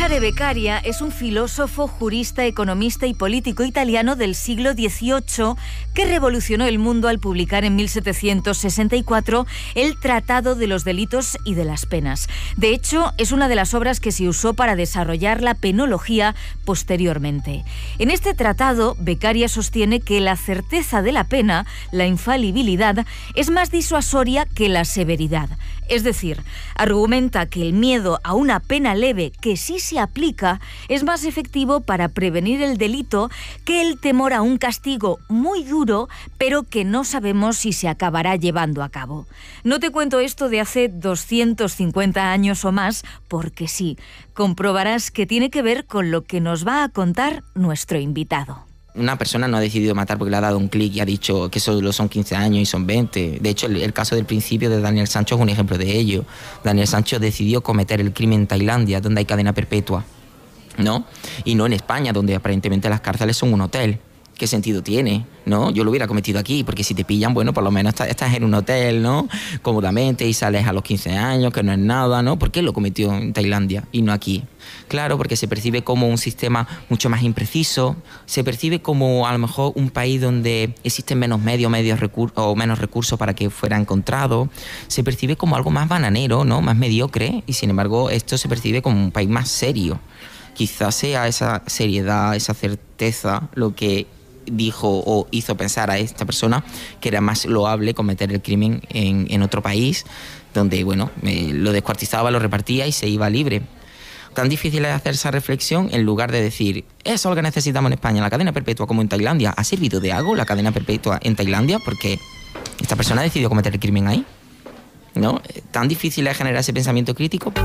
Cesare Beccaria es un filósofo, jurista, economista y político italiano del siglo XVIII que revolucionó el mundo al publicar en 1764 el Tratado de los Delitos y de las Penas. De hecho, es una de las obras que se usó para desarrollar la penología posteriormente. En este tratado, Beccaria sostiene que la certeza de la pena, la infalibilidad, es más disuasoria que la severidad. Es decir, argumenta que el miedo a una pena leve que sí se aplica es más efectivo para prevenir el delito que el temor a un castigo muy duro, pero que no sabemos si se acabará llevando a cabo. No te cuento esto de hace 250 años o más, porque sí, comprobarás que tiene que ver con lo que nos va a contar nuestro invitado. Una persona no ha decidido matar porque le ha dado un clic y ha dicho que solo son 15 años y son 20. De hecho, el caso del principio de Daniel Sancho es un ejemplo de ello. Daniel Sancho decidió cometer el crimen en Tailandia, donde hay cadena perpetua, ¿no? Y no en España, donde aparentemente las cárceles son un hotel. ¿Qué sentido tiene? ¿No? Yo lo hubiera cometido aquí, porque si te pillan, bueno, por lo menos estás en un hotel, ¿no? Cómodamente y sales a los 15 años, que no es nada, ¿no? ¿Por qué lo cometió en Tailandia y no aquí? Claro, porque se percibe como un sistema mucho más impreciso, se percibe como a lo mejor un país donde existen menos recursos para que fuera encontrado, se percibe como algo más bananero, ¿no? Más mediocre, y sin embargo esto se percibe como un país más serio. Quizás sea esa seriedad, esa certeza, lo que dijo o hizo pensar a esta persona que era más loable cometer el crimen en otro país, donde, bueno, lo descuartizaba, lo repartía y se iba libre. Tan difícil es hacer esa reflexión en lugar de decir, eso es lo que necesitamos en España, la cadena perpetua como en Tailandia. ¿Ha servido de algo la cadena perpetua en Tailandia? Porque esta persona decidió cometer el crimen ahí, ¿no? Tan difícil es generar ese pensamiento crítico.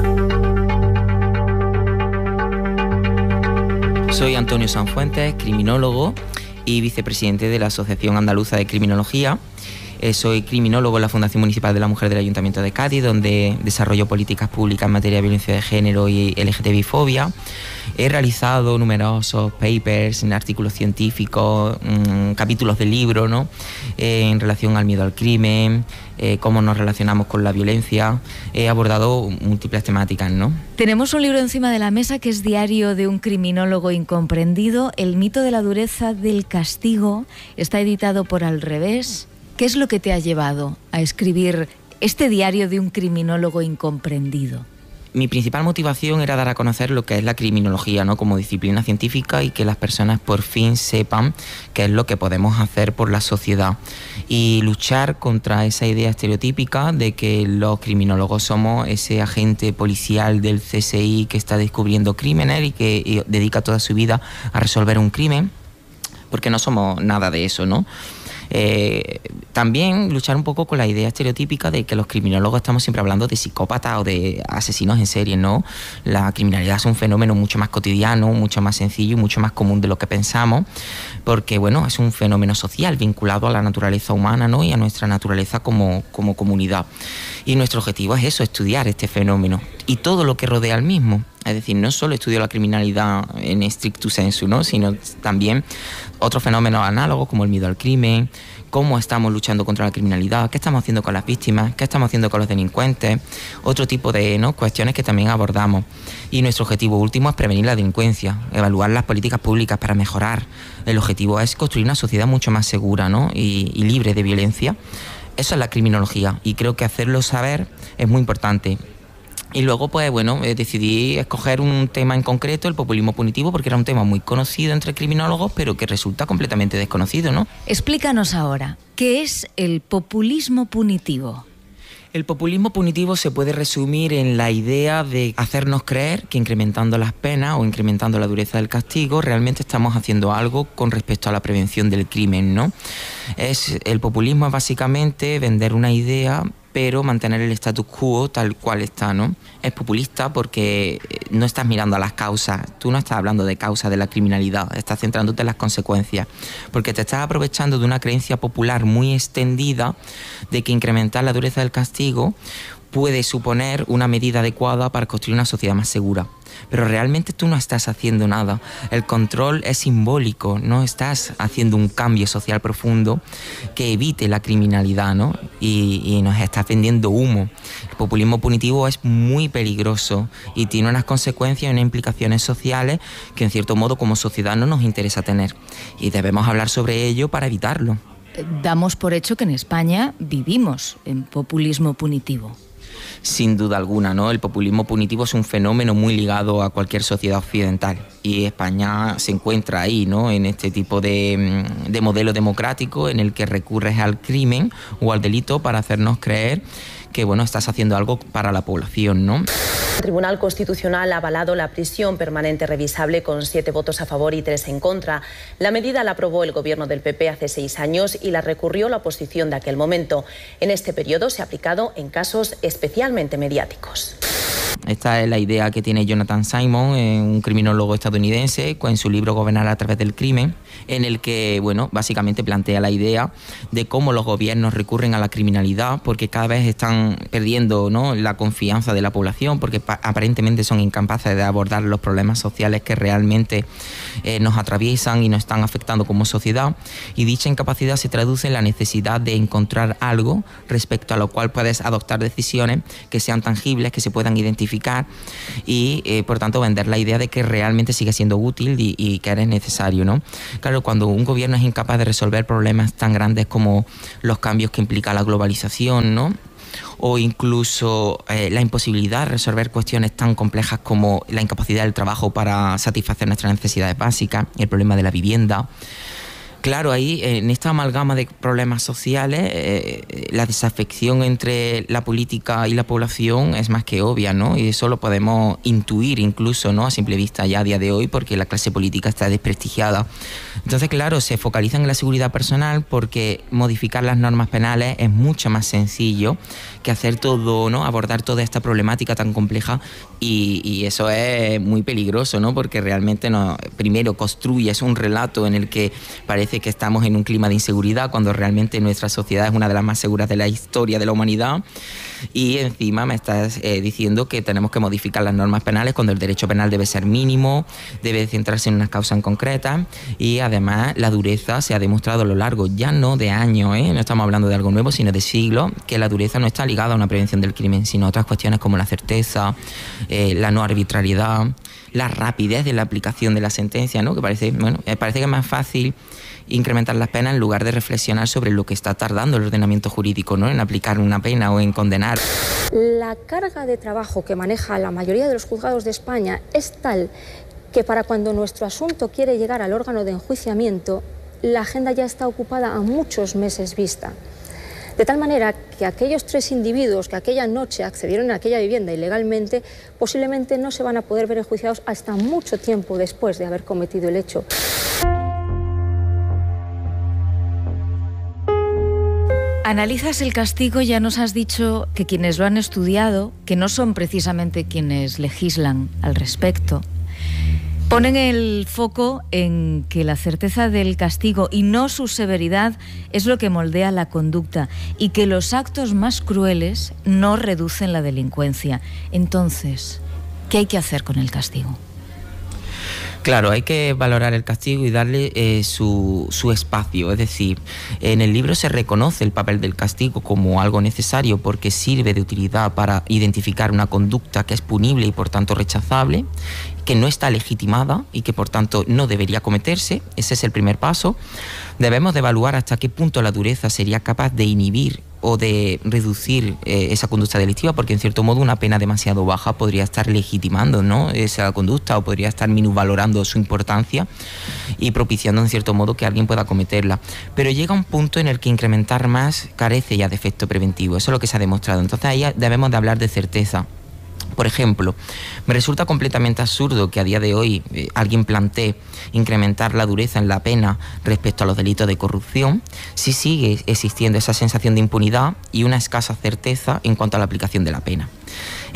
Soy Antonio Sanfuentes, criminólogo y vicepresidente de la Asociación Andaluza de Criminología. Soy criminólogo en la Fundación Municipal de la Mujer del Ayuntamiento de Cádiz, donde desarrollo políticas públicas en materia de violencia de género y LGTBI-fobia. He realizado numerosos papers, artículos científicos, capítulos de libros, ¿no? En relación al miedo al crimen, cómo nos relacionamos con la violencia. He abordado múltiples temáticas, ¿no? Tenemos un libro encima de la mesa que es Diario de un criminólogo incomprendido. El mito de la dureza del castigo está editado por Al Revés. ¿Qué es lo que te ha llevado a escribir este diario de un criminólogo incomprendido? Mi principal motivación era dar a conocer lo que es la criminología, ¿no? Como disciplina científica, y que las personas por fin sepan qué es lo que podemos hacer por la sociedad y luchar contra esa idea estereotípica de que los criminólogos somos ese agente policial del CSI que está descubriendo crímenes y que dedica toda su vida a resolver un crimen, porque no somos nada de eso, ¿no? También luchar un poco con la idea estereotípica de que los criminólogos estamos siempre hablando de psicópatas o de asesinos en serie, ¿no? La criminalidad es un fenómeno mucho más cotidiano, mucho más sencillo y mucho más común de lo que pensamos, porque, bueno, es un fenómeno social vinculado a la naturaleza humana, ¿no? Y a nuestra naturaleza como comunidad. Y nuestro objetivo es eso, estudiar este fenómeno y todo lo que rodea al mismo. Es decir, no solo estudio la criminalidad en stricto sensu, ¿no? Sino también otros fenómenos análogos como el miedo al crimen, cómo estamos luchando contra la criminalidad, qué estamos haciendo con las víctimas, qué estamos haciendo con los delincuentes, otro tipo de, ¿no?, cuestiones que también abordamos. Y nuestro objetivo último es prevenir la delincuencia, evaluar las políticas públicas para mejorar. El objetivo es construir una sociedad mucho más segura, ¿no?, y libre de violencia. Eso es la criminología, y creo que hacerlo saber es muy importante. Y luego, pues bueno, decidí escoger un tema en concreto, el populismo punitivo, porque era un tema muy conocido entre criminólogos, pero que resulta completamente desconocido, ¿no? Explícanos ahora, ¿qué es el populismo punitivo? El populismo punitivo se puede resumir en la idea de hacernos creer que incrementando las penas o incrementando la dureza del castigo realmente estamos haciendo algo con respecto a la prevención del crimen, ¿no? El populismo es básicamente vender una idea, pero mantener el status quo tal cual está, ¿no? Es populista porque no estás mirando a las causas, tú no estás hablando de causas de la criminalidad, estás centrándote en las consecuencias, porque te estás aprovechando de una creencia popular muy extendida de que incrementar la dureza del castigo puede suponer una medida adecuada para construir una sociedad más segura. Pero realmente tú no estás haciendo nada. El control es simbólico, no estás haciendo un cambio social profundo que evite la criminalidad, ¿no? Y nos estás vendiendo humo. El populismo punitivo es muy peligroso y tiene unas consecuencias y unas implicaciones sociales que en cierto modo como sociedad no nos interesa tener. Y debemos hablar sobre ello para evitarlo. Damos por hecho que en España vivimos en populismo punitivo. Sin duda alguna, ¿no? El populismo punitivo es un fenómeno muy ligado a cualquier sociedad occidental y España se encuentra ahí, ¿no? En este tipo de modelo democrático en el que recurres al crimen o al delito para hacernos creer que, bueno, estás haciendo algo para la población, ¿no? El Tribunal Constitucional ha avalado la prisión permanente revisable con 7 votos a favor y 3 en contra. La medida la aprobó el gobierno del PP hace 6 años y la recurrió la oposición de aquel momento. En este periodo se ha aplicado en casos especialmente mediáticos. Esta es la idea que tiene Jonathan Simon, un criminólogo estadounidense, en su libro Gobernar a través del crimen, en el que, bueno, básicamente plantea la idea de cómo los gobiernos recurren a la criminalidad porque cada vez están perdiendo, ¿no?, la confianza de la población, porque aparentemente son incapaces de abordar los problemas sociales que realmente nos atraviesan y nos están afectando como sociedad, y dicha incapacidad se traduce en la necesidad de encontrar algo respecto a lo cual puedes adoptar decisiones que sean tangibles, que se puedan identificar y por tanto vender la idea de que realmente sigue siendo útil y que eres necesario, ¿no? Claro, cuando un gobierno es incapaz de resolver problemas tan grandes como los cambios que implica la globalización, ¿no?, o incluso la imposibilidad de resolver cuestiones tan complejas como la incapacidad del trabajo para satisfacer nuestras necesidades básicas, el problema de la vivienda. Claro, ahí en esta amalgama de problemas sociales, la desafección entre la política y la población es más que obvia, ¿no? Y eso lo podemos intuir incluso, ¿no?, a simple vista ya a día de hoy, porque la clase política está desprestigiada. Entonces, claro, se focalizan en la seguridad personal porque modificar las normas penales es mucho más sencillo que hacer todo, ¿no?, abordar toda esta problemática tan compleja, y eso es muy peligroso, ¿no?, porque realmente primero construyes un relato en el que parece que estamos en un clima de inseguridad cuando realmente nuestra sociedad es una de las más seguras de la historia de la humanidad, y encima me estás diciendo que tenemos que modificar las normas penales cuando el derecho penal debe ser mínimo, debe centrarse en unas causas concretas, y además la dureza se ha demostrado a lo largo ya no de años, no estamos hablando de algo nuevo, sino de siglos, que la dureza no está ligada a una prevención del crimen, sino a otras cuestiones como la certeza, la no arbitrariedad, la rapidez de la aplicación de la sentencia, ¿no?, que parece que es más fácil incrementar las penas en lugar de reflexionar sobre lo que está tardando el ordenamiento jurídico, ¿no?, en aplicar una pena o en condenar. La carga de trabajo que maneja la mayoría de los juzgados de España es tal que para cuando nuestro asunto quiere llegar al órgano de enjuiciamiento, la agenda ya está ocupada a muchos meses vista. De tal manera que aquellos 3 individuos que aquella noche accedieron a aquella vivienda ilegalmente posiblemente no se van a poder ver enjuiciados hasta mucho tiempo después de haber cometido el hecho. Analizas el castigo, ya nos has dicho que quienes lo han estudiado, que no son precisamente quienes legislan al respecto, ponen el foco en que la certeza del castigo y no su severidad es lo que moldea la conducta y que los actos más crueles no reducen la delincuencia. Entonces, ¿qué hay que hacer con el castigo? Claro, hay que valorar el castigo y darle su espacio. Es decir, en el libro se reconoce el papel del castigo como algo necesario porque sirve de utilidad para identificar una conducta que es punible y por tanto rechazable, que no está legitimada y que por tanto no debería cometerse. Ese es el primer paso. Debemos de evaluar hasta qué punto la dureza sería capaz de inhibir o de reducir esa conducta delictiva, porque en cierto modo una pena demasiado baja podría estar legitimando, ¿no?, esa conducta, o podría estar minusvalorando su importancia y propiciando en cierto modo que alguien pueda cometerla. Pero llega un punto en el que incrementar más carece ya de efecto preventivo. Eso es lo que se ha demostrado. Entonces ahí debemos de hablar de certeza. Por ejemplo, me resulta completamente absurdo que a día de hoy alguien plantee incrementar la dureza en la pena respecto a los delitos de corrupción si sigue existiendo esa sensación de impunidad y una escasa certeza en cuanto a la aplicación de la pena.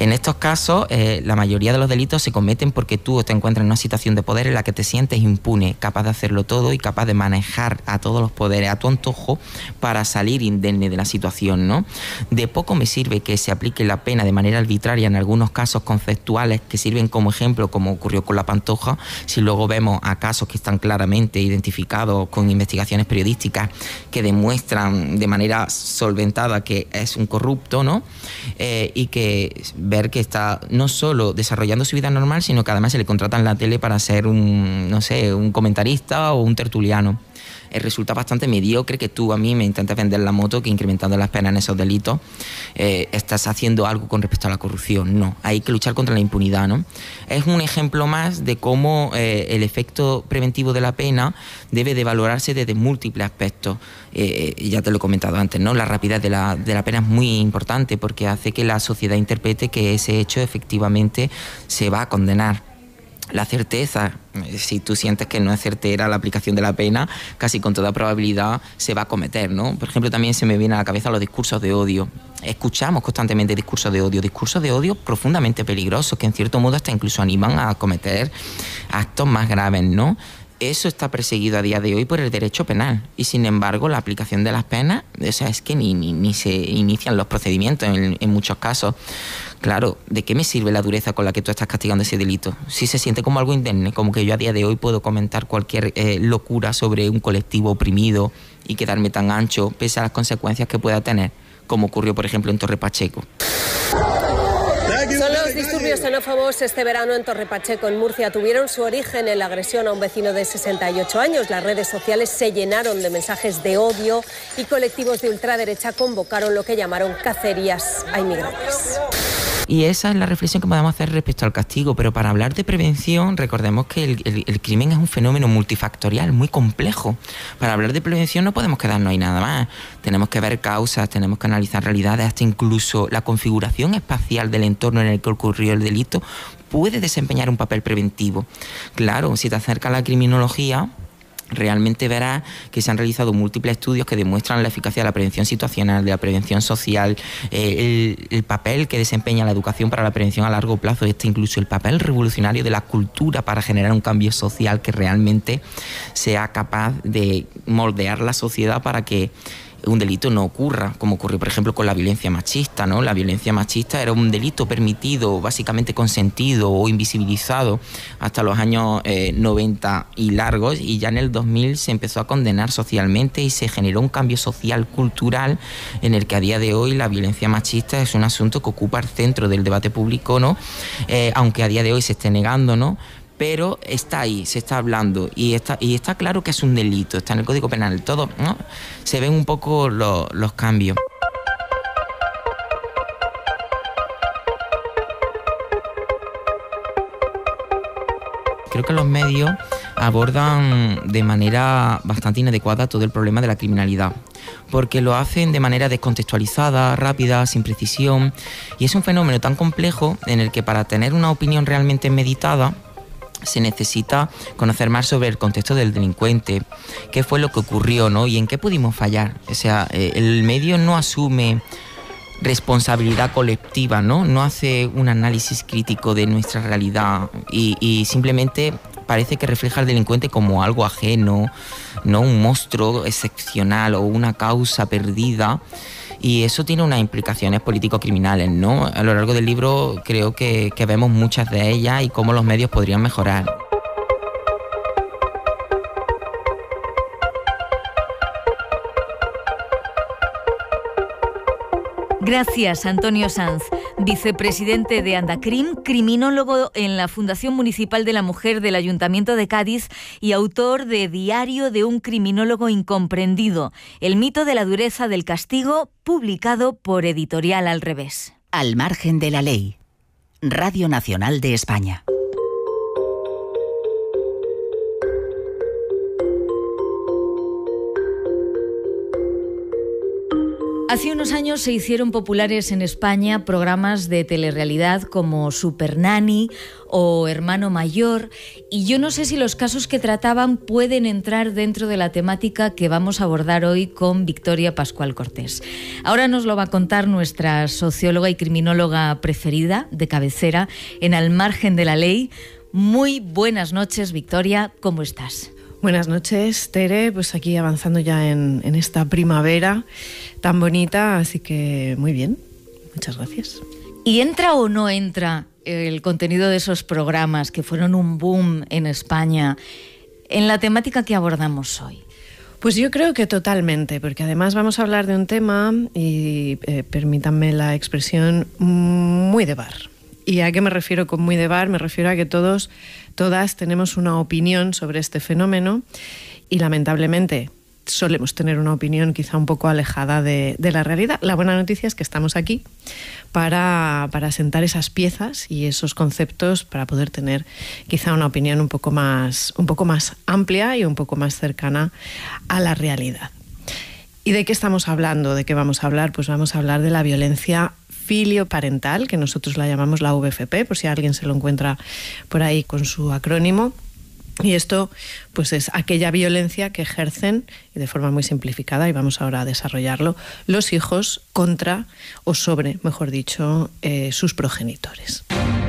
En estos casos, la mayoría de los delitos se cometen porque tú te encuentras en una situación de poder en la que te sientes impune, capaz de hacerlo todo y capaz de manejar a todos los poderes a tu antojo para salir indemne de la situación, ¿no? De poco me sirve que se aplique la pena de manera arbitraria en algunos casos conceptuales que sirven como ejemplo, como ocurrió con la Pantoja, si luego vemos a casos que están claramente identificados con investigaciones periodísticas que demuestran de manera solventada que es un corrupto, ¿no? Y que ver que está no solo desarrollando su vida normal, sino que además se le contrata en la tele para ser un comentarista o un tertuliano. Resulta bastante mediocre que tú a mí me intentes vender la moto que incrementando las penas en esos delitos estás haciendo algo con respecto a la corrupción. No, hay que luchar contra la impunidad, ¿no? Es un ejemplo más de cómo el efecto preventivo de la pena debe de valorarse desde múltiples aspectos. Ya te lo he comentado antes, ¿no? La rapidez de la pena es muy importante porque hace que la sociedad interprete que ese hecho efectivamente se va a condenar. La certeza, si tú sientes que no es certera la aplicación de la pena, casi con toda probabilidad se va a cometer, ¿no? Por ejemplo, también se me viene a la cabeza los discursos de odio. Escuchamos constantemente discursos de odio profundamente peligrosos, que en cierto modo hasta incluso animan a cometer actos más graves, ¿no? Eso está perseguido a día de hoy por el derecho penal y sin embargo la aplicación de las penas, o sea, es que ni se inician los procedimientos en muchos casos. Claro, ¿de qué me sirve la dureza con la que tú estás castigando ese delito? Si se siente como algo indemne, como que yo a día de hoy puedo comentar cualquier locura sobre un colectivo oprimido y quedarme tan ancho pese a las consecuencias que pueda tener, como ocurrió por ejemplo en Torre Pacheco. Son los disturbios xenófobos este verano en Torre Pacheco, en Murcia. Tuvieron su origen en la agresión a un vecino de 68 años. Las redes sociales se llenaron de mensajes de odio y colectivos de ultraderecha convocaron lo que llamaron cacerías a inmigrantes. Y esa es la reflexión que podemos hacer respecto al castigo, pero para hablar de prevención recordemos que el crimen es un fenómeno multifactorial, muy complejo. Para hablar de prevención no podemos quedarnos ahí nada más. Tenemos que ver causas, tenemos que analizar realidades, hasta incluso la configuración espacial del entorno en el que ocurrió el delito puede desempeñar un papel preventivo. Claro, si te acercas a la criminología, realmente verás que se han realizado múltiples estudios que demuestran la eficacia de la prevención situacional, de la prevención social, el papel que desempeña la educación para la prevención a largo plazo, incluso el papel revolucionario de la cultura para generar un cambio social que realmente sea capaz de moldear la sociedad para que un delito no ocurra, como ocurrió por ejemplo con la violencia machista, ¿no? La violencia machista era un delito permitido, básicamente consentido o invisibilizado hasta los años 90 y largos, y ya en el 2000 se empezó a condenar socialmente y se generó un cambio social, cultural, en el que a día de hoy la violencia machista es un asunto que ocupa el centro del debate público, ¿no? Aunque a día de hoy se esté negando, ¿no? Pero está ahí, se está hablando y está claro que es un delito, está en el Código Penal, todo, ¿no? Se ven un poco los cambios. Creo que los medios abordan de manera bastante inadecuada todo el problema de la criminalidad, porque lo hacen de manera descontextualizada, rápida, sin precisión, y es un fenómeno tan complejo en el que para tener una opinión realmente meditada se necesita conocer más sobre el contexto del delincuente, qué fue lo que ocurrió, ¿no? Y en qué pudimos fallar. O sea, el medio no asume responsabilidad colectiva, ¿no? No hace un análisis crítico de nuestra realidad y simplemente parece que refleja al delincuente como algo ajeno, ¿no? Un monstruo excepcional o una causa perdida. Y eso tiene unas implicaciones político-criminales, ¿no? A lo largo del libro creo que vemos muchas de ellas y cómo los medios podrían mejorar. Gracias, Antonio Sanz, vicepresidente de Andacrim, criminólogo en la Fundación Municipal de la Mujer del Ayuntamiento de Cádiz y autor de Diario de un criminólogo incomprendido, el mito de la dureza del castigo, publicado por Editorial Al Revés. Al margen de la ley. Radio Nacional de España. Hace unos años se hicieron populares en España programas de telerrealidad como Supernanny o Hermano Mayor, y yo no sé si los casos que trataban pueden entrar dentro de la temática que vamos a abordar hoy con Victoria Pascual Cortés. Ahora nos lo va a contar nuestra socióloga y criminóloga preferida, de cabecera, en Al margen de la ley. Muy buenas noches, Victoria, ¿cómo estás? Buenas noches, Tere, pues aquí avanzando ya en esta primavera tan bonita, así que muy bien, muchas gracias. ¿Y entra o no entra el contenido de esos programas que fueron un boom en España en la temática que abordamos hoy? Pues yo creo que totalmente, porque además vamos a hablar de un tema, y permítanme la expresión, muy de bar. ¿Y a qué me refiero con muy de bar? Me refiero a que todas tenemos una opinión sobre este fenómeno y lamentablemente solemos tener una opinión quizá un poco alejada de la realidad. La buena noticia es que estamos aquí para sentar esas piezas y esos conceptos para poder tener quizá una opinión un poco más amplia y un poco más cercana a la realidad. ¿Y de qué estamos hablando? ¿De qué vamos a hablar? Pues vamos a hablar de la violencia filioparental, que nosotros la llamamos la VFP, por si alguien se lo encuentra por ahí con su acrónimo. Y esto pues es aquella violencia que ejercen, y de forma muy simplificada, y vamos ahora a desarrollarlo, los hijos contra o sobre, mejor dicho, sus progenitores.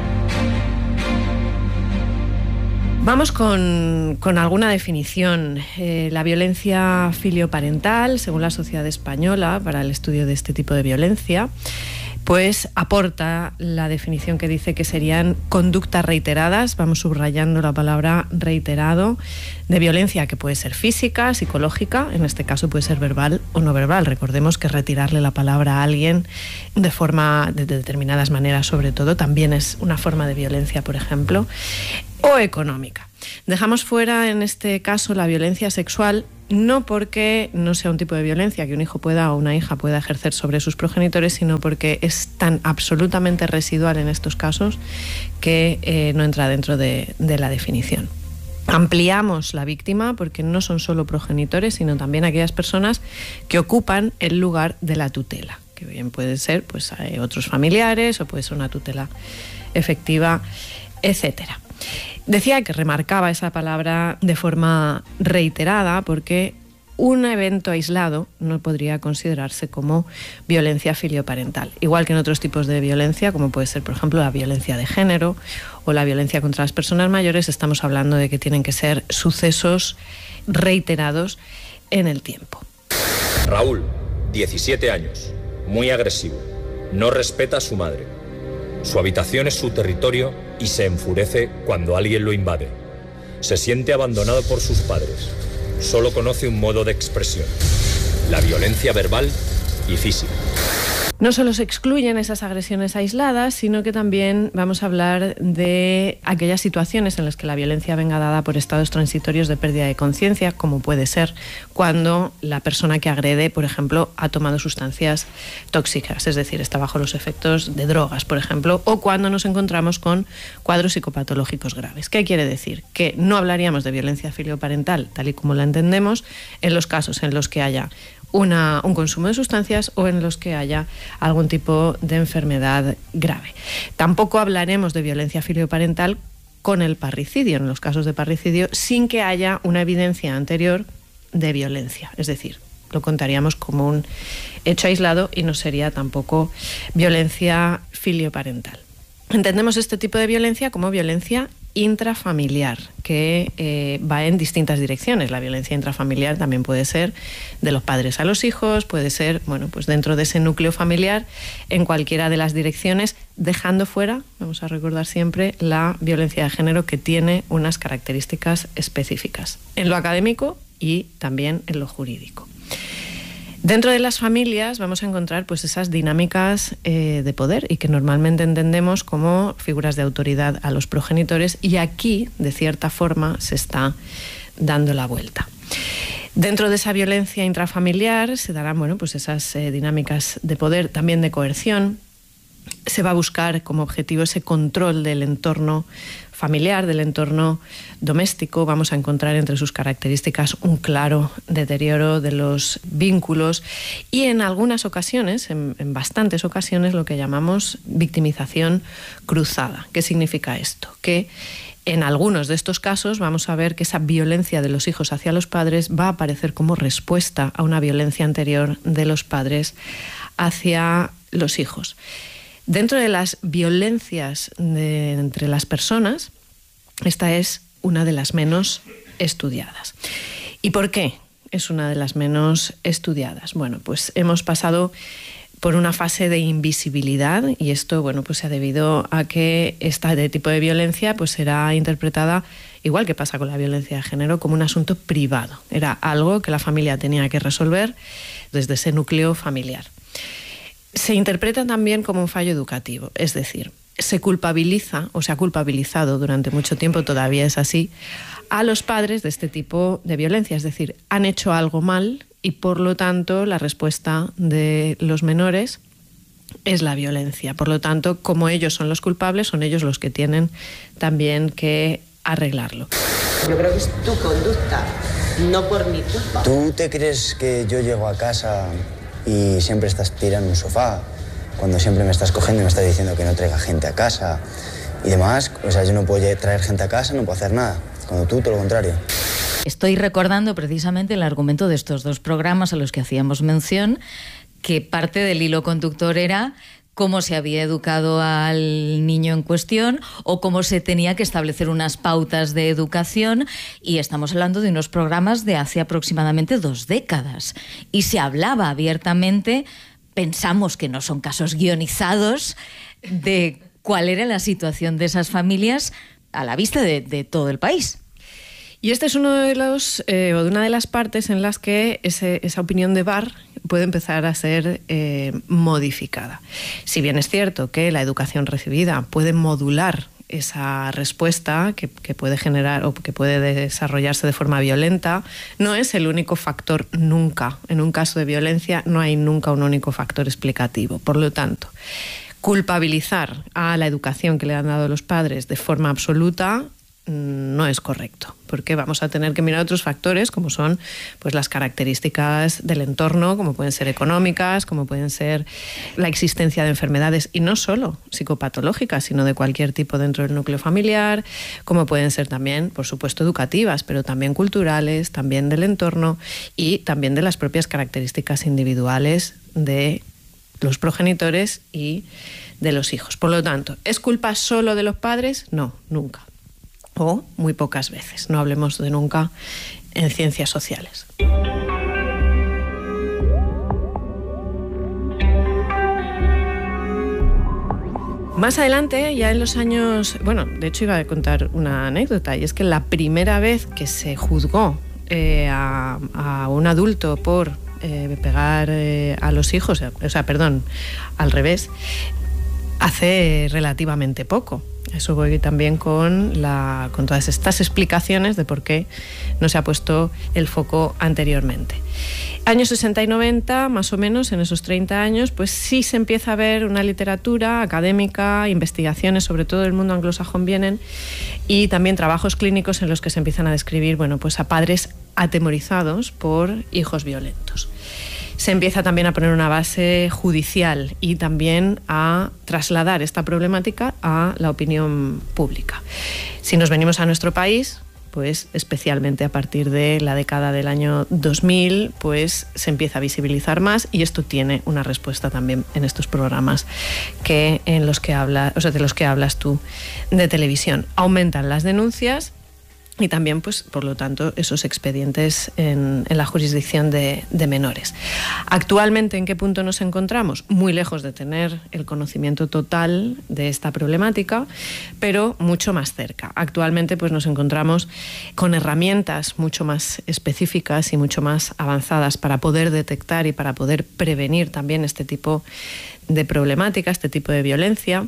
Vamos con alguna definición. La violencia filioparental, según la Sociedad Española para el Estudio de este tipo de violencia, pues aporta la definición que dice que serían conductas reiteradas, vamos subrayando la palabra reiterado, de violencia que puede ser física, psicológica, en este caso puede ser verbal o no verbal. Recordemos que retirarle la palabra a alguien de determinadas maneras, sobre todo, también es una forma de violencia, por ejemplo, o económica. Dejamos fuera en este caso la violencia sexual, no porque no sea un tipo de violencia que un hijo pueda o una hija pueda ejercer sobre sus progenitores, sino porque es tan absolutamente residual en estos casos que no entra dentro de la definición. Ampliamos la víctima porque no son solo progenitores, sino también aquellas personas que ocupan el lugar de la tutela, que bien puede ser pues, otros familiares o puede ser una tutela efectiva, etcétera. Decía que remarcaba esa palabra de forma reiterada porque un evento aislado no podría considerarse como violencia filioparental. Igual que en otros tipos de violencia, como puede ser, por ejemplo, la violencia de género o la violencia contra las personas mayores, estamos hablando de que tienen que ser sucesos reiterados en el tiempo. Raúl, 17 años, muy agresivo, no respeta a su madre. Su habitación es su territorio y se enfurece cuando alguien lo invade. Se siente abandonado por sus padres. Solo conoce un modo de expresión: la violencia verbal y física. No solo se excluyen esas agresiones aisladas, sino que también vamos a hablar de aquellas situaciones en las que la violencia venga dada por estados transitorios de pérdida de conciencia, como puede ser cuando la persona que agrede, por ejemplo, ha tomado sustancias tóxicas, es decir, está bajo los efectos de drogas, por ejemplo, o cuando nos encontramos con cuadros psicopatológicos graves. ¿Qué quiere decir? Que no hablaríamos de violencia filioparental, tal y como la entendemos, en los casos en los que haya un consumo de sustancias o en los que haya algún tipo de enfermedad grave. Tampoco hablaremos de violencia filioparental con el parricidio, en los casos de parricidio, sin que haya una evidencia anterior de violencia. Es decir, lo contaríamos como un hecho aislado y no sería tampoco violencia filioparental. Entendemos este tipo de violencia como violencia intrafamiliar, que va en distintas direcciones. La violencia intrafamiliar también puede ser de los padres a los hijos, puede ser, bueno, pues dentro de ese núcleo familiar, en cualquiera de las direcciones, dejando fuera, vamos a recordar siempre, la violencia de género, que tiene unas características específicas en lo académico y también en lo jurídico. Dentro de las familias vamos a encontrar pues esas dinámicas de poder y que normalmente entendemos como figuras de autoridad a los progenitores, y aquí, de cierta forma, se está dando la vuelta. Dentro de esa violencia intrafamiliar se darán, bueno, pues esas dinámicas de poder, también de coerción, Se va a buscar como objetivo ese control del entorno familiar, del entorno doméstico. Vamos a encontrar entre sus características un claro deterioro de los vínculos y en algunas ocasiones, en bastantes ocasiones, lo que llamamos victimización cruzada. ¿Qué significa esto? Que en algunos de estos casos vamos a ver que esa violencia de los hijos hacia los padres va a aparecer como respuesta a una violencia anterior de los padres hacia los hijos. Dentro de las violencias entre las personas, esta es una de las menos estudiadas. ¿Y por qué es una de las menos estudiadas? Bueno, pues hemos pasado por una fase de invisibilidad y esto, bueno, pues se ha debido a que este tipo de violencia pues será interpretada, igual que pasa con la violencia de género, como un asunto privado. Era algo que la familia tenía que resolver desde ese núcleo familiar. Se interpreta también como un fallo educativo, es decir, se culpabiliza o se ha culpabilizado durante mucho tiempo, todavía es así, a los padres de este tipo de violencia, es decir, han hecho algo mal y por lo tanto la respuesta de los menores es la violencia. Por lo tanto, como ellos son los culpables, son ellos los que tienen también que arreglarlo. Yo creo que es tu conducta, no por mi culpa. ¿Tú te crees que yo llego a casa y siempre estás tirando en un sofá, cuando siempre me estás cogiendo y me estás diciendo que no traiga gente a casa y demás? O sea, yo no puedo traer gente a casa, no puedo hacer nada, cuando tú, todo lo contrario. Estoy recordando precisamente el argumento de estos dos programas a los que hacíamos mención, que parte del hilo conductor era cómo se había educado al niño en cuestión o cómo se tenía que establecer unas pautas de educación, y estamos hablando de unos programas de hace aproximadamente 2 décadas y se hablaba abiertamente, pensamos que no son casos guionizados, de cuál era la situación de esas familias a la vista de todo el país. Y este es uno de una de las partes en las que esa opinión de Barr puede empezar a ser modificada. Si bien es cierto que la educación recibida puede modular esa respuesta que puede generar o que puede desarrollarse de forma violenta, no es el único factor nunca. En un caso de violencia no hay nunca un único factor explicativo. Por lo tanto, culpabilizar a la educación que le han dado los padres de forma absoluta no es correcto, porque vamos a tener que mirar otros factores como son pues las características del entorno, como pueden ser económicas, como pueden ser la existencia de enfermedades, y no solo psicopatológicas, sino de cualquier tipo dentro del núcleo familiar, como pueden ser también, por supuesto, educativas, pero también culturales, también del entorno y también de las propias características individuales de los progenitores y de los hijos. Por lo tanto, ¿es culpa solo de los padres? No, nunca. O muy pocas veces, no hablemos de nunca en ciencias sociales. Más adelante, ya en los años... Bueno, de hecho iba a contar una anécdota, y es que la primera vez que se juzgó a un adulto por pegar a los hijos, al revés, hace relativamente poco. Eso voy también con todas estas explicaciones de por qué no se ha puesto el foco anteriormente. Años 60 y 90, más o menos, en esos 30 años, pues sí se empieza a ver una literatura académica, investigaciones, sobre todo del mundo anglosajón vienen, y también trabajos clínicos en los que se empiezan a describir, pues a padres atemorizados por hijos violentos. Se empieza también a poner una base judicial y también a trasladar esta problemática a la opinión pública. Si nos venimos a nuestro país, pues especialmente a partir de la década del año 2000, pues se empieza a visibilizar más, y esto tiene una respuesta también en estos programas de los que hablas tú de televisión. Aumentan las denuncias y también, pues, por lo tanto, esos expedientes en la jurisdicción de menores. Actualmente, ¿en qué punto nos encontramos? Muy lejos de tener el conocimiento total de esta problemática, pero mucho más cerca. Actualmente, pues, nos encontramos con herramientas mucho más específicas y mucho más avanzadas para poder detectar y para poder prevenir también este tipo de problemática, este tipo de violencia.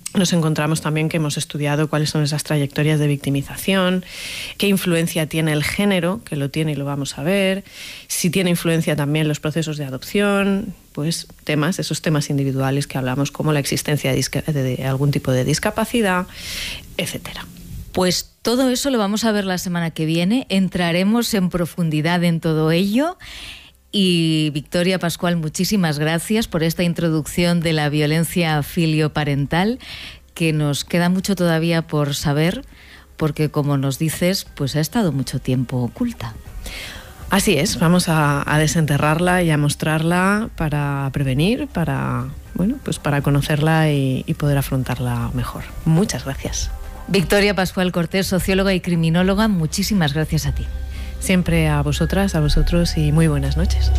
nos encontramos también que hemos estudiado cuáles son esas trayectorias de victimización, qué influencia tiene el género, que lo tiene y lo vamos a ver, si tiene influencia también los procesos de adopción, pues esos temas individuales que hablamos, como la existencia de algún tipo de discapacidad, etcétera. Pues todo eso lo vamos a ver la semana que viene, entraremos en profundidad en todo ello. Y Victoria Pascual, muchísimas gracias por esta introducción de la violencia filioparental, que nos queda mucho todavía por saber, porque como nos dices, pues ha estado mucho tiempo oculta. Así es, vamos a desenterrarla y a mostrarla para prevenir, para conocerla y poder afrontarla mejor. Muchas gracias. Victoria Pascual Cortés, socióloga y criminóloga, muchísimas gracias a ti. Siempre a vosotras, a vosotros y muy buenas noches.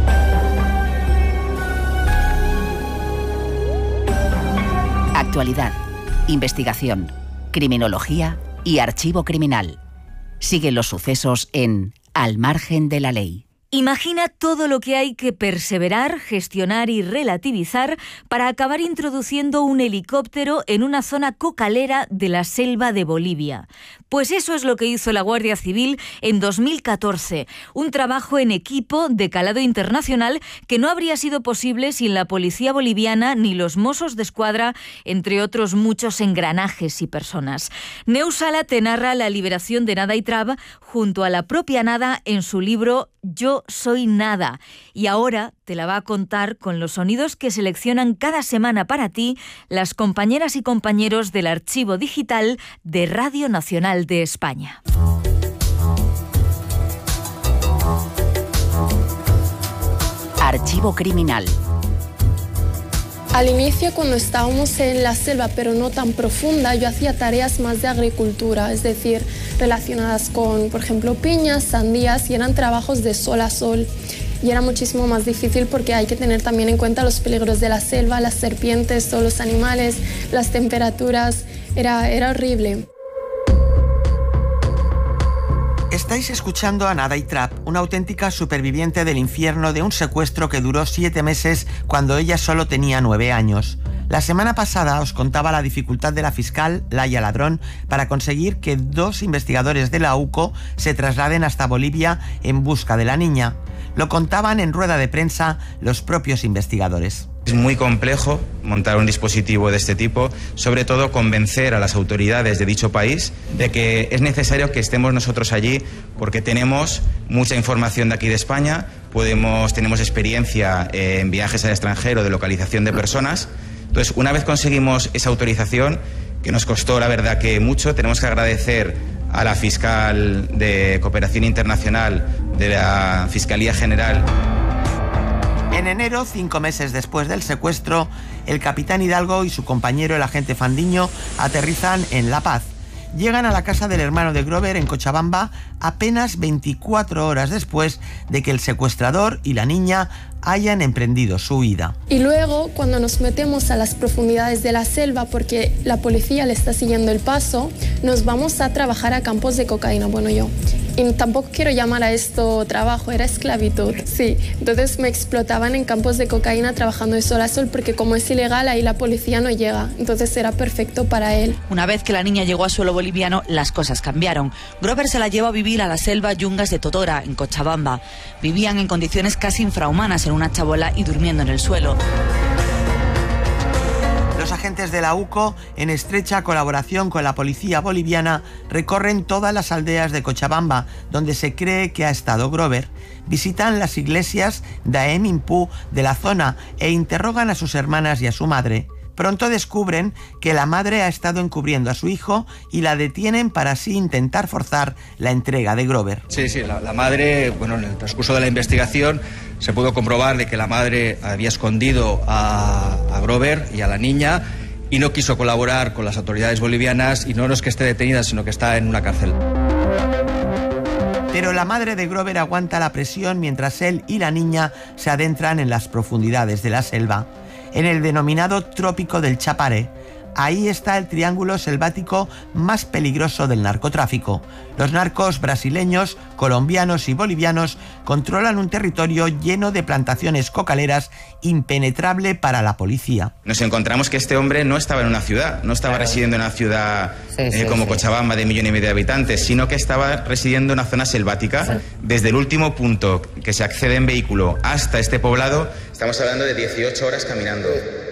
Actualidad, investigación, criminología y archivo criminal. Sigue los sucesos en Al margen de la ley. Imagina todo lo que hay que perseverar, gestionar y relativizar para acabar introduciendo un helicóptero en una zona cocalera de la selva de Bolivia. Pues eso es lo que hizo la Guardia Civil en 2014, un trabajo en equipo de calado internacional que no habría sido posible sin la policía boliviana ni los Mossos d'Esquadra, entre otros muchos engranajes y personas. Neus Sala te narra la liberación de Nada y Trab junto a la propia Nada en su libro Yo soy Nada, y ahora te la va a contar con los sonidos que seleccionan cada semana para ti las compañeras y compañeros del Archivo Digital de Radio Nacional de España. Archivo criminal. Al inicio, cuando estábamos en la selva, pero no tan profunda, yo hacía tareas más de agricultura, es decir, relacionadas con, por ejemplo, piñas, sandías, y eran trabajos de sol a sol. Y era muchísimo más difícil porque hay que tener también en cuenta los peligros de la selva, las serpientes, todos los animales, las temperaturas. Era horrible. Estáis escuchando a Nada y Trab, una auténtica superviviente del infierno de un secuestro que duró 7 meses cuando ella solo tenía 9 años. La semana pasada os contaba la dificultad de la fiscal Laia Ladrón para conseguir que 2 investigadores de la UCO se trasladen hasta Bolivia en busca de la niña. Lo contaban en rueda de prensa los propios investigadores. Es muy complejo montar un dispositivo de este tipo, sobre todo convencer a las autoridades de dicho país de que es necesario que estemos nosotros allí porque tenemos mucha información de aquí de España, tenemos experiencia en viajes al extranjero de localización de personas. Entonces, una vez conseguimos esa autorización, que nos costó la verdad que mucho, tenemos que agradecer a la fiscal de Cooperación Internacional de la Fiscalía General. En enero, 5 meses después del secuestro, el capitán Hidalgo y su compañero, el agente Fandiño, aterrizan en La Paz. Llegan a la casa del hermano de Grover en Cochabamba apenas 24 horas después de que el secuestrador y la niña hayan emprendido su huida. Y luego, cuando nos metemos a las profundidades de la selva, porque la policía le está siguiendo el paso, nos vamos a trabajar a campos de cocaína, yo. Y tampoco quiero llamar a esto trabajo, era esclavitud, sí. Entonces me explotaban en campos de cocaína trabajando de sol a sol, porque como es ilegal, ahí la policía no llega. Entonces era perfecto para él. Una vez que la niña llegó a suelo boliviano, las cosas cambiaron. Grover se la llevó a vivir a la selva Yungas de Totora, en Cochabamba. Vivían en condiciones casi infrahumanas en una chabola y durmiendo en el suelo. Los agentes de la UCO, en estrecha colaboración con la policía boliviana, recorren todas las aldeas de Cochabamba, donde se cree que ha estado Grover. Visitan las iglesias Daem Impú de la zona e interrogan a sus hermanas y a su madre. Pronto descubren que la madre ha estado encubriendo a su hijo y la detienen para así intentar forzar la entrega de Grover. Sí, la madre, en el transcurso de la investigación se pudo comprobar de que la madre había escondido a Grover y a la niña y no quiso colaborar con las autoridades bolivianas, y no es que esté detenida, sino que está en una cárcel. Pero la madre de Grover aguanta la presión mientras él y la niña se adentran en las profundidades de la selva. En el denominado Trópico del Chapare, Ahí está el triángulo selvático más peligroso del narcotráfico. Los narcos brasileños, colombianos y bolivianos controlan un territorio lleno de plantaciones cocaleras impenetrable para la policía. Nos encontramos que este hombre no estaba en una ciudad, no estaba residiendo en una ciudad como Cochabamba de 1,5 millones de habitantes, sino que estaba residiendo en una zona selvática. Desde el último punto que se accede en vehículo hasta este poblado, estamos hablando de 18 horas caminando.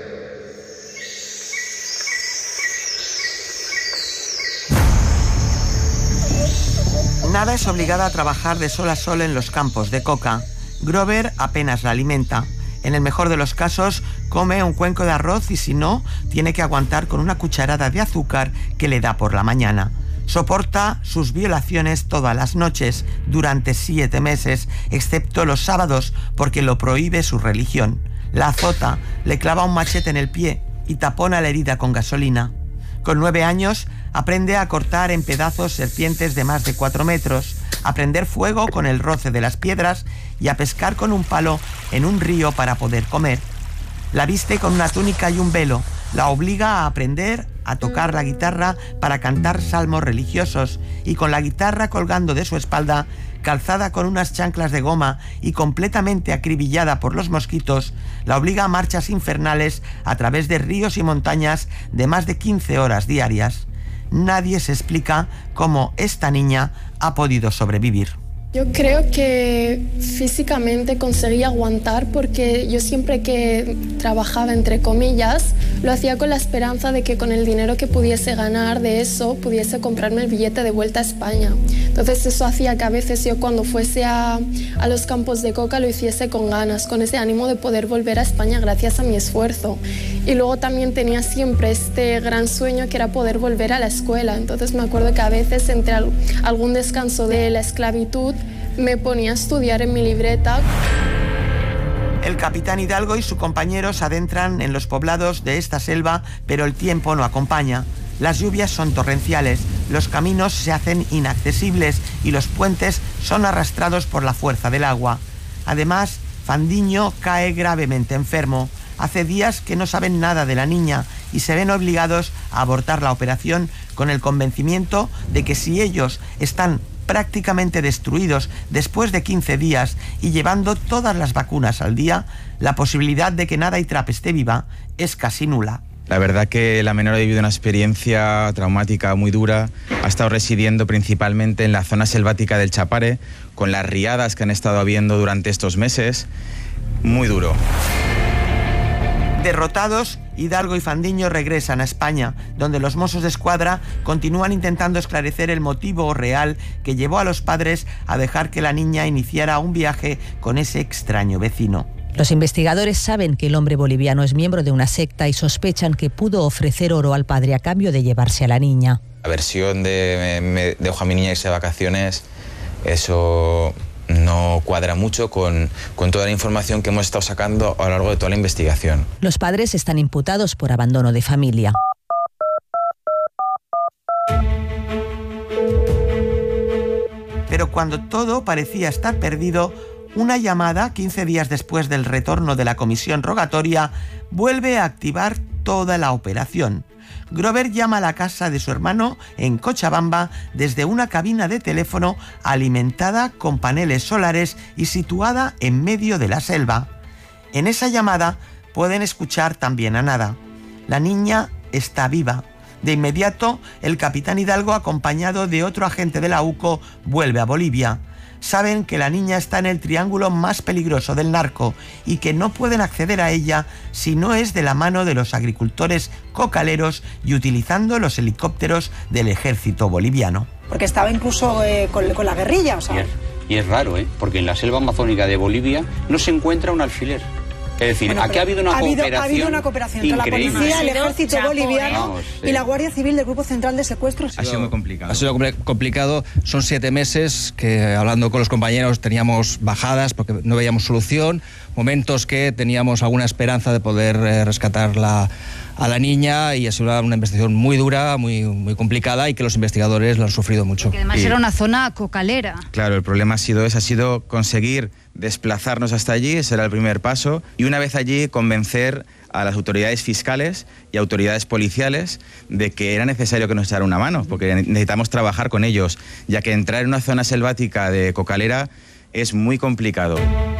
Nada es obligada a trabajar de sol a sol en los campos de coca. Grover apenas la alimenta. En el mejor de los casos, come un cuenco de arroz y si no, tiene que aguantar con una cucharada de azúcar que le da por la mañana. Soporta sus violaciones todas las noches, durante 7 meses, excepto los sábados, porque lo prohíbe su religión. La azota, le clava un machete en el pie y tapona la herida con gasolina. Con 9 años, aprende a cortar en pedazos serpientes de más de 4 metros, a prender fuego con el roce de las piedras y a pescar con un palo en un río para poder comer. La viste con una túnica y un velo, la obliga a aprender a tocar la guitarra para cantar salmos religiosos y con la guitarra colgando de su espalda, calzada con unas chanclas de goma y completamente acribillada por los mosquitos, la obliga a marchas infernales a través de ríos y montañas de más de 15 horas diarias. Nadie se explica cómo esta niña ha podido sobrevivir. Yo creo que físicamente conseguí aguantar porque yo siempre que trabajaba, entre comillas, lo hacía con la esperanza de que con el dinero que pudiese ganar de eso pudiese comprarme el billete de vuelta a España. Entonces eso hacía que a veces yo cuando fuese a los campos de coca lo hiciese con ganas, con ese ánimo de poder volver a España gracias a mi esfuerzo. Y luego también tenía siempre este gran sueño que era poder volver a la escuela. Entonces me acuerdo que a veces entre algún descanso de la esclavitud me ponía a estudiar en mi libreta. El capitán Hidalgo y su compañero se adentran en los poblados de esta selva, pero el tiempo no acompaña. Las lluvias son torrenciales, los caminos se hacen inaccesibles y los puentes son arrastrados por la fuerza del agua. Además, Fandiño cae gravemente enfermo. Hace días que no saben nada de la niña y se ven obligados a abortar la operación con el convencimiento de que si ellos están prácticamente destruidos después de 15 días y llevando todas las vacunas al día, la posibilidad de que Nada y Trap esté viva es casi nula. La verdad que la menor ha vivido una experiencia traumática muy dura. Ha estado residiendo principalmente en la zona selvática del Chapare, con las riadas que han estado habiendo durante estos meses. Muy duro. Derrotados, Hidalgo y Fandiño regresan a España, donde los Mossos d'Esquadra continúan intentando esclarecer el motivo real que llevó a los padres a dejar que la niña iniciara un viaje con ese extraño vecino. Los investigadores saben que el hombre boliviano es miembro de una secta y sospechan que pudo ofrecer oro al padre a cambio de llevarse a la niña. La versión de me dejo a mi niña irse de vacaciones, eso no cuadra mucho con toda la información que hemos estado sacando a lo largo de toda la investigación. Los padres están imputados por abandono de familia. Pero cuando todo parecía estar perdido, una llamada, 15 días después del retorno de la comisión rogatoria, vuelve a activar toda la operación. Grover llama a la casa de su hermano en Cochabamba desde una cabina de teléfono alimentada con paneles solares y situada en medio de la selva. En esa llamada pueden escuchar también a Nada. La niña está viva. De inmediato, el capitán Hidalgo, acompañado de otro agente de la UCO, vuelve a Bolivia. Saben que la niña está en el triángulo más peligroso del narco y que no pueden acceder a ella si no es de la mano de los agricultores cocaleros y utilizando los helicópteros del ejército boliviano. Porque estaba incluso con la guerrilla, o sea. Y es raro, porque en la selva amazónica de Bolivia no se encuentra un alfiler. Es decir, bueno, aquí ha habido una cooperación. Ha habido una cooperación entre la policía, el ejército boliviano y la Guardia Civil del Grupo Central de Secuestros. Ha sido muy complicado. Ha sido complicado. Son 7 meses que, hablando con los compañeros, teníamos bajadas porque no veíamos solución. Momentos que teníamos alguna esperanza de poder rescatar a la niña, y ha sido una investigación muy dura, muy complicada, y que los investigadores lo han sufrido mucho. Que además era una zona cocalera. Claro, el problema ha sido conseguir desplazarnos hasta allí, ese era el primer paso, y una vez allí convencer a las autoridades fiscales y autoridades policiales de que era necesario que nos echaran una mano, porque necesitamos trabajar con ellos, ya que entrar en una zona selvática de cocalera es muy complicado.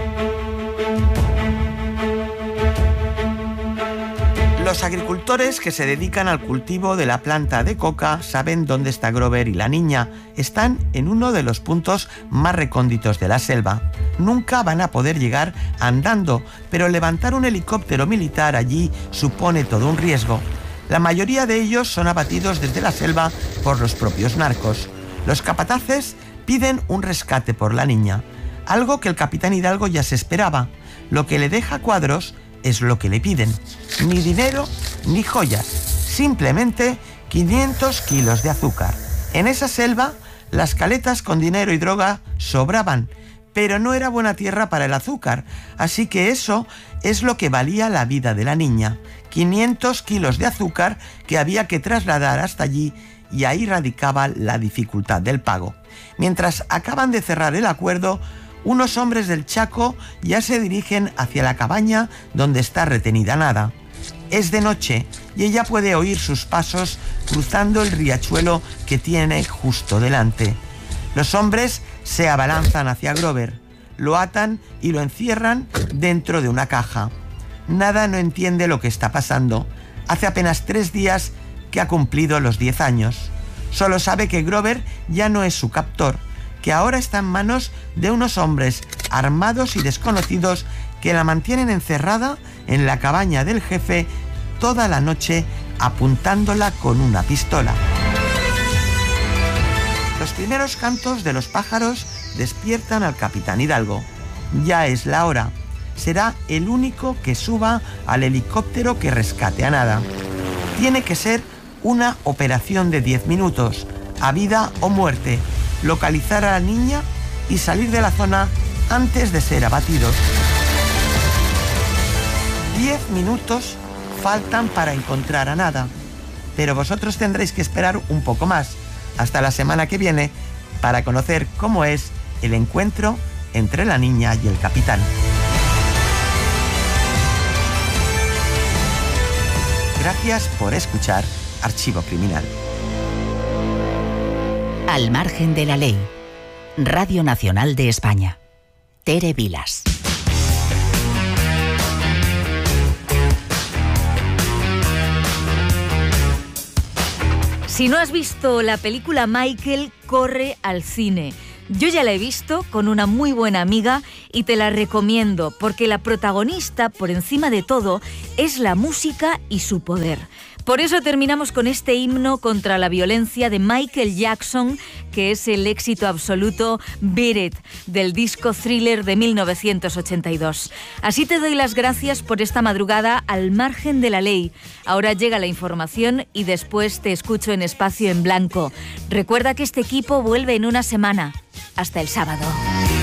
Los agricultores que se dedican al cultivo de la planta de coca saben dónde está Grover y la niña. Están en uno de los puntos más recónditos de la selva. Nunca van a poder llegar andando, pero levantar un helicóptero militar allí supone todo un riesgo. La mayoría de ellos son abatidos desde la selva por los propios narcos. Los capataces piden un rescate por la niña, algo que el capitán Hidalgo ya se esperaba. Lo que le deja Cuadros es lo que le piden. Ni dinero ni joyas, simplemente 500 kilos de azúcar. En esa selva, las caletas con dinero y droga sobraban, pero no era buena tierra para el azúcar, así que eso es lo que valía la vida de la niña. 500 kilos de azúcar que había que trasladar hasta allí, y ahí radicaba la dificultad del pago. Mientras acaban de cerrar el acuerdo, unos hombres del Chaco ya se dirigen hacia la cabaña donde está retenida Nada. Es de noche y ella puede oír sus pasos cruzando el riachuelo que tiene justo delante. Los hombres se abalanzan hacia Grover, lo atan y lo encierran dentro de una caja. Nada no entiende lo que está pasando. Hace apenas 3 días que ha cumplido los 10 años. Solo sabe que Grover ya no es su captor, que ahora está en manos de unos hombres armados y desconocidos que la mantienen encerrada en la cabaña del jefe toda la noche, apuntándola con una pistola. Los primeros cantos de los pájaros despiertan al capitán Hidalgo. Ya es la hora. Será el único que suba al helicóptero que rescate a Nada. Tiene que ser una operación de 10 minutos, a vida o muerte. Localizar a la niña y salir de la zona antes de ser abatidos. 10 minutos faltan para encontrar a Nada, pero vosotros tendréis que esperar un poco más, hasta la semana que viene, para conocer cómo es el encuentro entre la niña y el capitán. Gracias por escuchar Archivo Criminal. Al margen de la ley. Radio Nacional de España. Tere Vilas. Si no has visto la película Michael, corre al cine. Yo ya la he visto con una muy buena amiga y te la recomiendo porque la protagonista, por encima de todo, es la música y su poder. Por eso terminamos con este himno contra la violencia de Michael Jackson, que es el éxito absoluto Beat It, del disco Thriller de 1982. Así te doy las gracias por esta madrugada al margen de la ley. Ahora llega la información y después te escucho en Espacio en Blanco. Recuerda que este equipo vuelve en una semana. Hasta el sábado.